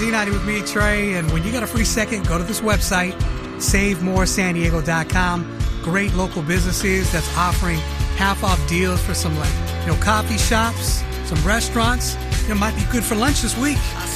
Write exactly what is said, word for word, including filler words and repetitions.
Z ninety with me, Trey. And when you got a free second, go to this website, save more san diego dot com. Great local businesses that's offering half-off deals for some, like, you know, coffee shops, some restaurants. It might be good for lunch this week.